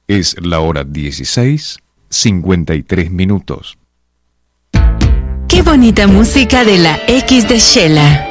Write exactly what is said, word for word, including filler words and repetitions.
Es la hora dieciséis, cincuenta y tres minutos. Qué bonita música de la X de Shela.